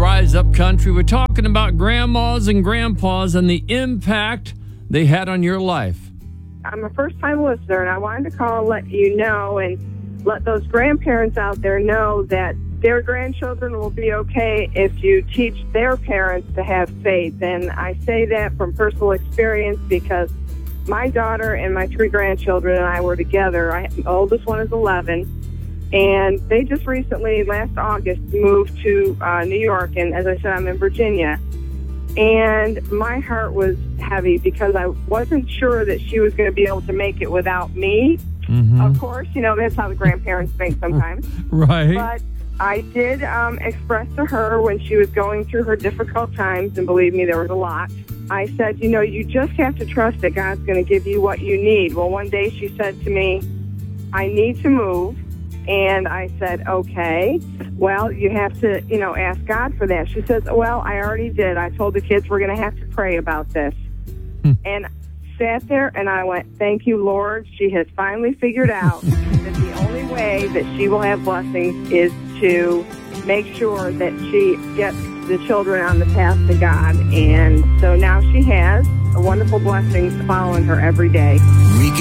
Rise Up Country. We're talking about grandmas and grandpas and the impact they had on your life. I'm a first-time listener, and I wanted to call and let you know and let those grandparents out there know that their grandchildren will be okay if you teach their parents to have faith. And I say that from personal experience because my daughter and my 3 grandchildren and I were together. The oldest one is 11. And they just recently, last August, moved to New York. And as I said, I'm in Virginia. And my heart was heavy because I wasn't sure that she was going to be able to make it without me. Mm-hmm. Of course, that's how the grandparents think sometimes. Right. But I did express to her when she was going through her difficult times, and believe me, there was a lot. I said, you just have to trust that God's going to give you what you need. Well, one day she said to me, I need to move. And I said, okay, well, you have to, ask God for that. She says, well, I already did. I told the kids we're going to have to pray about this. And sat there and I went, thank you, Lord. She has finally figured out that the only way that she will have blessings is to make sure that she gets the children on the path to God. And so now she has a wonderful blessings following her every day.